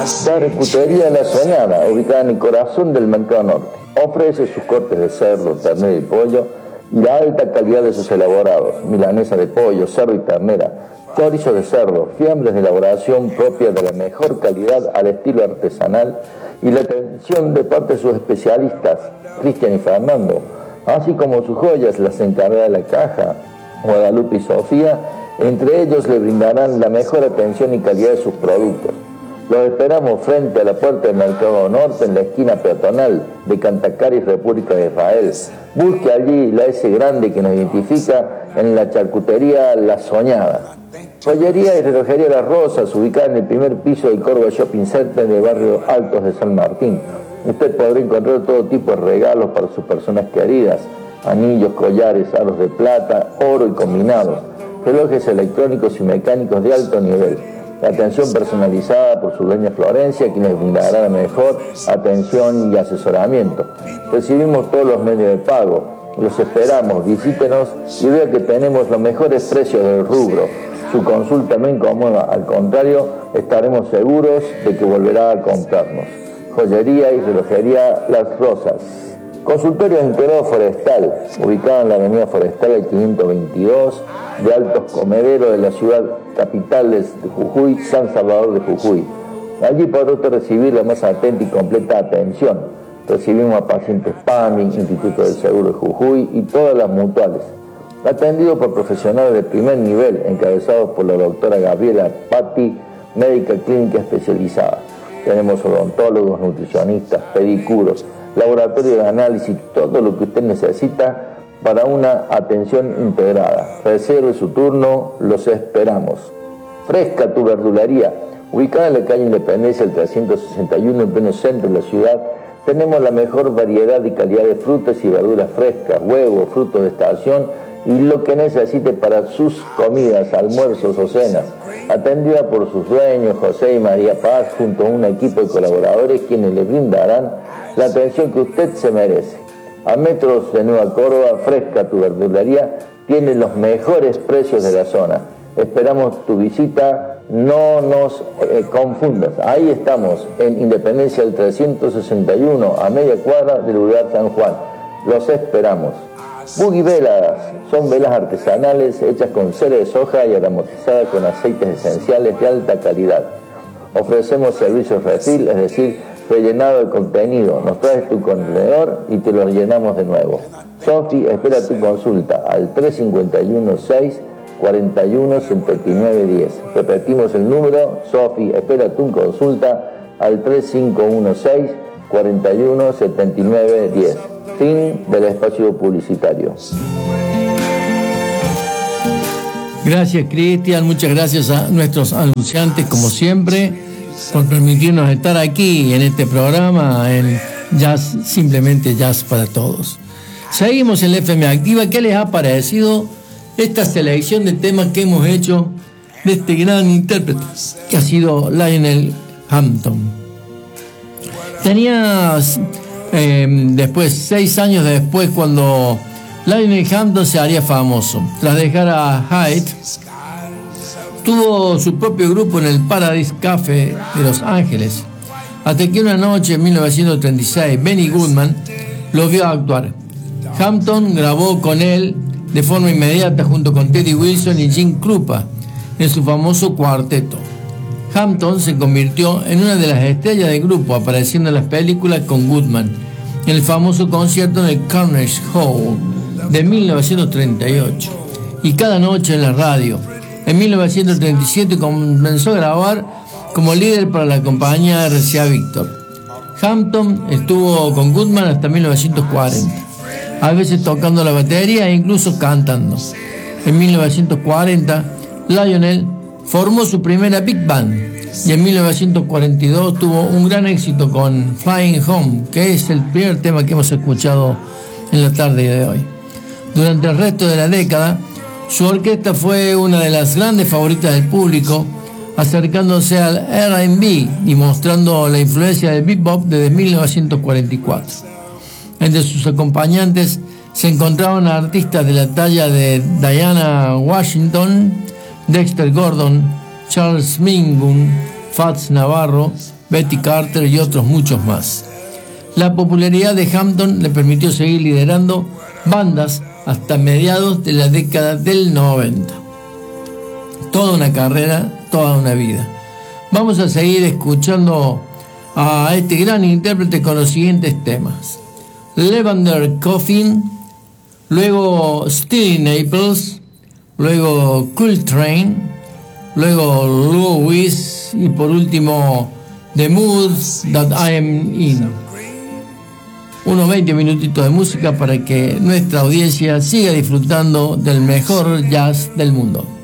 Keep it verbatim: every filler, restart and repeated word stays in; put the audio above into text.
Charcutería La Soñada, ubicada en el corazón del Mercado Norte. Ofrece sus cortes de cerdo, ternera y pollo y la alta calidad de sus elaborados. Milanesa de pollo, cerdo y ternera, chorizo de cerdo, fiambres de elaboración propia de la mejor calidad al estilo artesanal y la atención de parte de sus especialistas, Cristian y Fernando, así como sus joyas, las encargadas de la caja, Guadalupe y Sofía. Entre ellos le brindarán la mejor atención y calidad de sus productos. Los esperamos frente a la puerta del Mercado Norte, en la esquina peatonal de Cantacaris, República de Israel. Busque allí la S grande que nos identifica en la charcutería La Soñada. Joyería y relojería Las Rosas, ubicada en el primer piso del Córdoba Shopping Center del barrio Altos de San Martín. Usted podrá encontrar todo tipo de regalos para sus personas queridas: anillos, collares, aros de plata, oro y combinados, relojes electrónicos y mecánicos de alto nivel. Atención personalizada por su dueña Florencia, quienes brindará la mejor atención y asesoramiento. Recibimos todos los medios de pago. Los esperamos, visítenos y vea que tenemos los mejores precios del rubro. Su consulta no incomoda, al contrario, estaremos seguros de que volverá a comprarnos. Joyería y relojería Las Rosas. Consultorio integrado forestal, ubicado en la avenida Forestal del quinientos veintidós de Altos Comederos de la ciudad capital de Jujuy, San Salvador de Jujuy. Allí podrá usted recibir la más atenta y completa atención. Recibimos a pacientes P A M I, Instituto del Seguro de Jujuy y todas las mutuales. Atendido por profesionales de primer nivel, encabezados por la doctora Gabriela Patti, médica clínica especializada. Tenemos odontólogos, nutricionistas, pedicuros, laboratorio de análisis, todo lo que usted necesita para una atención integrada. Reserve su turno, los esperamos. Fresca tu verdulería, ubicada en la calle Independencia, el trescientos sesenta y uno, en pleno centro de la ciudad. Tenemos la mejor variedad y calidad de frutas y verduras frescas, huevos, frutos de estación y lo que necesite para sus comidas, almuerzos o cenas. Atendida por sus dueños, José y María Paz, junto a un equipo de colaboradores quienes le brindarán la atención que usted se merece. A metros de Nueva Córdoba, Fresca tu verdulería tiene los mejores precios de la zona. Esperamos tu visita, no nos eh, confundas. Ahí estamos, en Independencia del trescientos sesenta y uno, a media cuadra del lugar San Juan. Los esperamos. Buggy Velas son velas artesanales hechas con cera de soja y aromatizadas con aceites esenciales de alta calidad. Ofrecemos servicios refill, es decir, rellenado de contenido. Nos traes tu contenedor y te lo rellenamos de nuevo. Sofi espera tu consulta al tres cinco uno seis, cuatro uno, siete nueve uno cero. Repetimos el número. Sofi espera tu consulta al tres cinco uno seis, cuatro uno, siete nueve uno cero. Fin del espacio publicitario. Gracias, Cristian. Muchas gracias a nuestros anunciantes, como siempre, por permitirnos estar aquí en este programa, en Jazz, simplemente Jazz para Todos. Seguimos en la F M Activa. ¿Qué les ha parecido esta selección de temas que hemos hecho de este gran intérprete que ha sido Lionel Hampton? Tenía, eh, después, seis años después, cuando Lionel Hampton se haría famoso, tras dejar a Hyde, tuvo su propio grupo en el Paradise Café de Los Ángeles, hasta que una noche en mil novecientos treinta y seis Benny Goodman lo vio actuar. Hampton grabó con él de forma inmediata junto con Teddy Wilson y Jim Krupa en su famoso cuarteto. Hampton se convirtió en una de las estrellas del grupo, apareciendo en las películas con Goodman, en el famoso concierto en el Carnegie Hall de mil novecientos treinta y ocho, y cada noche en la radio. En mil novecientos treinta y siete comenzó a grabar como líder para la compañía R C A Victor. Hampton estuvo con Goodman hasta mil novecientos cuarenta, a veces tocando la batería e incluso cantando. En mil novecientos cuarenta, Lionel formó su primera big band y en mil novecientos cuarenta y dos tuvo un gran éxito con Flying Home, que es el primer tema que hemos escuchado en la tarde de hoy. Durante el resto de la década, su orquesta fue una de las grandes favoritas del público, acercándose al R and B y mostrando la influencia del bebop desde mil novecientos cuarenta y cuatro. Entre sus acompañantes se encontraban artistas de la talla de Diana Washington, Dexter Gordon, Charles Mingus, Fats Navarro, Betty Carter y otros muchos más. La popularidad de Hampton le permitió seguir liderando bandas hasta mediados de la década del noventa. Toda una carrera, toda una vida. Vamos a seguir escuchando a este gran intérprete con los siguientes temas: Lavender Coffin, luego Steely Naples, luego Coltrane, luego Louis y por último The Mood That I Am In. Unos veinte minutitos de música para que nuestra audiencia siga disfrutando del mejor jazz del mundo.